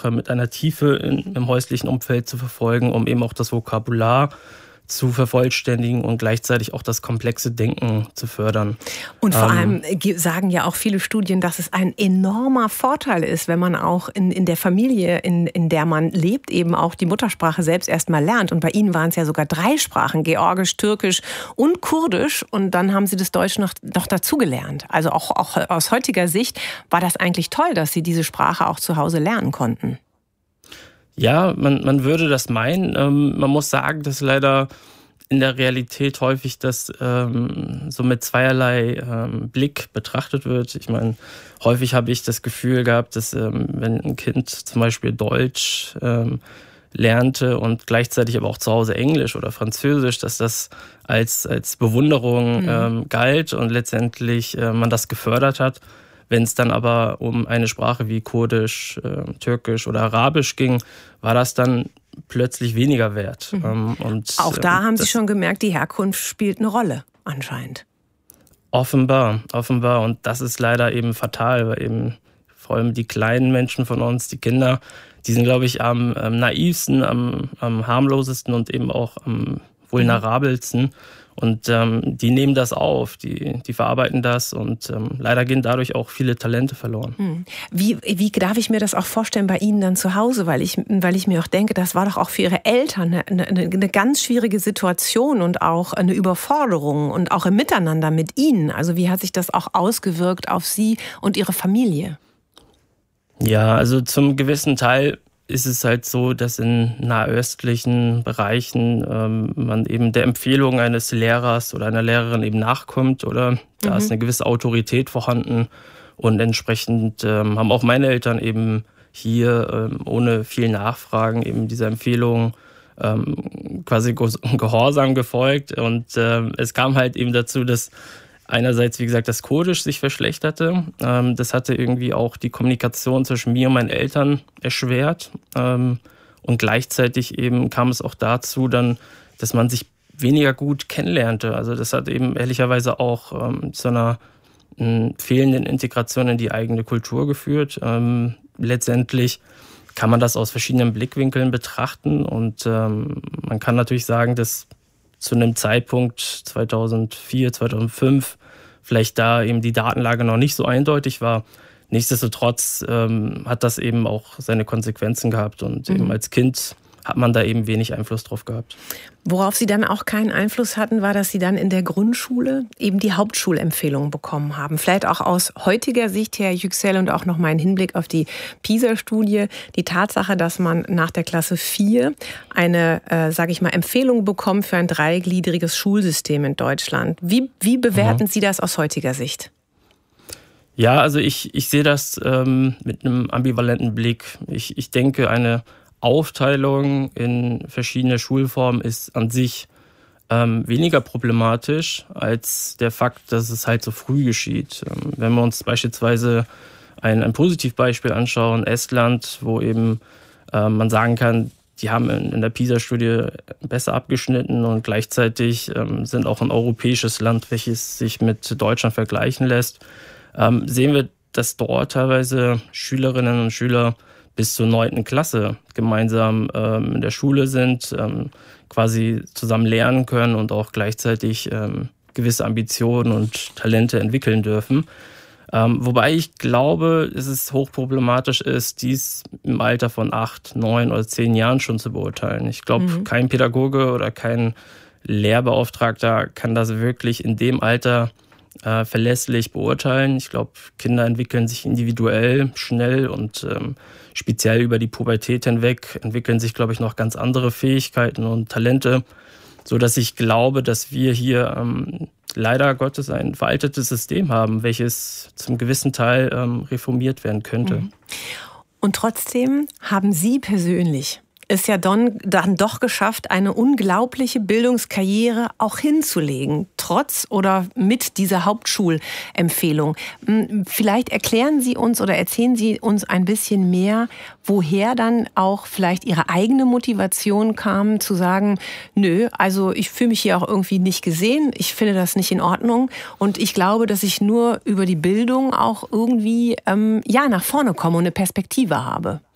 Sprache mit einer Tiefe im häuslichen Umfeld zu verfolgen, um eben auch das Vokabular zu vervollständigen und gleichzeitig auch das komplexe Denken zu fördern. Und vor allem sagen ja auch viele Studien, dass es ein enormer Vorteil ist, wenn man auch in der Familie, in der man lebt, eben auch die Muttersprache selbst erstmal lernt. Und bei Ihnen waren es ja sogar 3 Sprachen, Georgisch, Türkisch und Kurdisch. Und dann haben Sie das Deutsch noch dazugelernt. Also auch aus heutiger Sicht war das eigentlich toll, dass Sie diese Sprache auch zu Hause lernen konnten. Ja, man würde das meinen. Man muss sagen, dass leider in der Realität häufig das so mit zweierlei Blick betrachtet wird. Ich meine, häufig habe ich das Gefühl gehabt, dass wenn ein Kind zum Beispiel Deutsch lernte und gleichzeitig aber auch zu Hause Englisch oder Französisch, dass das als Bewunderung galt und letztendlich man das gefördert hat. Wenn es dann aber um eine Sprache wie Kurdisch, Türkisch oder Arabisch ging, war das dann plötzlich weniger wert. Und auch da haben Sie schon gemerkt, die Herkunft spielt eine Rolle anscheinend. Offenbar. Und das ist leider eben fatal, weil eben vor allem die kleinen Menschen von uns, die Kinder, die sind, glaube ich, am naivsten, am harmlosesten und eben auch am vulnerabelsten. Und die nehmen das auf, die verarbeiten das und leider gehen dadurch auch viele Talente verloren. Wie darf ich mir das auch vorstellen bei Ihnen dann zu Hause? Weil ich mir auch denke, das war doch auch für Ihre Eltern eine ganz schwierige Situation und auch eine Überforderung und auch im Miteinander mit Ihnen. Also wie hat sich das auch ausgewirkt auf Sie und Ihre Familie? Ja, also zum gewissen Teil ist es halt so, dass in nahöstlichen Bereichen man eben der Empfehlung eines Lehrers oder einer Lehrerin eben nachkommt, oder? Da ist eine gewisse Autorität vorhanden und entsprechend haben auch meine Eltern eben hier ohne viel Nachfragen eben dieser Empfehlung quasi gehorsam gefolgt und es kam halt eben dazu, dass einerseits, wie gesagt, das Kurdisch sich verschlechterte. Das hatte irgendwie auch die Kommunikation zwischen mir und meinen Eltern erschwert. Und gleichzeitig eben kam es auch dazu dann, dass man sich weniger gut kennenlernte. Also das hat eben ehrlicherweise auch zu einer fehlenden Integration in die eigene Kultur geführt. Letztendlich kann man das aus verschiedenen Blickwinkeln betrachten. Und man kann natürlich sagen, dass zu einem Zeitpunkt 2004, 2005 vielleicht da eben die Datenlage noch nicht so eindeutig war. Nichtsdestotrotz hat das eben auch seine Konsequenzen gehabt und eben als Kind hat man da eben wenig Einfluss drauf gehabt. Worauf Sie dann auch keinen Einfluss hatten, war, dass Sie dann in der Grundschule eben die Hauptschulempfehlung bekommen haben. Vielleicht auch aus heutiger Sicht, Herr Yüksel, und auch nochmal im Hinblick auf die PISA-Studie, die Tatsache, dass man nach der Klasse 4 eine, Empfehlung bekommt für ein 3gliedriges Schulsystem in Deutschland. Wie bewerten Sie das aus heutiger Sicht? Ja, also ich sehe das mit einem ambivalenten Blick. Ich denke, eine Aufteilung in verschiedene Schulformen ist an sich weniger problematisch als der Fakt, dass es halt so früh geschieht. Wenn wir uns beispielsweise ein Positivbeispiel anschauen, Estland, wo eben man sagen kann, die haben in der PISA-Studie besser abgeschnitten und gleichzeitig sind auch ein europäisches Land, welches sich mit Deutschland vergleichen lässt, sehen wir, dass dort teilweise Schülerinnen und Schüler bis zur 9. Klasse gemeinsam in der Schule sind, quasi zusammen lernen können und auch gleichzeitig gewisse Ambitionen und Talente entwickeln dürfen. Wobei ich glaube, dass es hochproblematisch ist, dies im Alter von 8, 9 oder 10 Jahren schon zu beurteilen. Ich glaube, kein Pädagoge oder kein Lehrbeauftragter kann das wirklich in dem Alter verlässlich beurteilen. Ich glaube, Kinder entwickeln sich individuell, schnell und speziell über die Pubertät hinweg entwickeln sich, glaube ich, noch ganz andere Fähigkeiten und Talente, sodass ich glaube, dass wir hier leider Gottes ein veraltetes System haben, welches zum gewissen Teil reformiert werden könnte. Und trotzdem haben Sie persönlich es ja dann doch geschafft, eine unglaubliche Bildungskarriere auch hinzulegen, trotz oder mit dieser Hauptschulempfehlung. Vielleicht erklären Sie uns oder erzählen Sie uns ein bisschen mehr, woher dann auch vielleicht Ihre eigene Motivation kam, zu sagen, nö, also ich fühle mich hier auch irgendwie nicht gesehen, ich finde das nicht in Ordnung und ich glaube, dass ich nur über die Bildung auch irgendwie nach vorne komme und eine Perspektive habe.